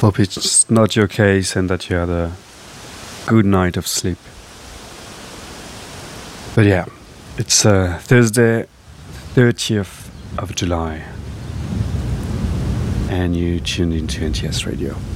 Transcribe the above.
Hope it's not your case and that you had a good night of sleep. But yeah, it's Thursday, 30th of July, and you tuned into NTS Radio.